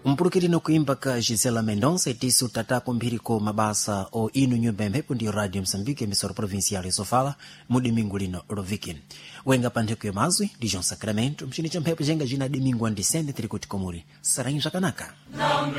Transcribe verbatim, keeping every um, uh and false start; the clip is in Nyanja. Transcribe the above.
Mpulukiri no kuimba ka Gisela Mendonça itisu tatako mbiriko mabasa o inu nyumba mpepo ndi Radio Msambiki emisora provincial Sofala mudimingu lino Roviki. Wenga pantheko yamazwi ndi João Sacramento mchini cha mphepo jenga jina dimingu andisende tiri kuti komuri. Sarangi kanaka.